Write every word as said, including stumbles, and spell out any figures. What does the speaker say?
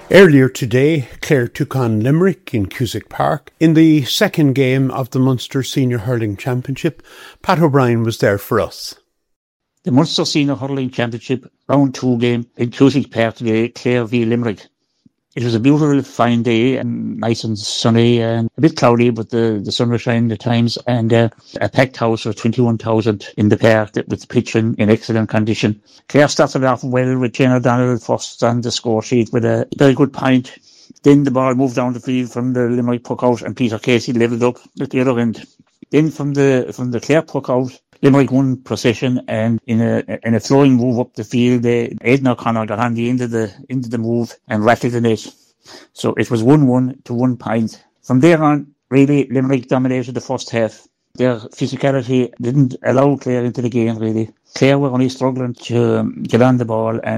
Earlier today, Clare took on Limerick in Cusack Park in the second game of the Munster Senior Hurling Championship. Pat O'Brien was there for us. The Munster Senior Hurling Championship round two game in Cusack Park today, Clare v Limerick. It was a beautiful fine day and nice and sunny and a bit cloudy, but the, the sun was shining at times, and uh, a packed house of twenty-one thousand in the park with the pitch in, in excellent condition. Clare started off well with Jane O'Donnell first on the score sheet with a very good point. Then the ball moved down the field from the Limerick puck out and Peter Casey levelled up at the other end. Then from the from the Clare puck out, Limerick won possession, and in a in a flowing move up the field, uh, Aidan O'Connor got on the end of the end of the move and rattled the net. So it was one one to one point. From there on, really, Limerick dominated the first half. Their physicality didn't allow Clare into the game, really. Clare were only struggling to um, get on the ball, and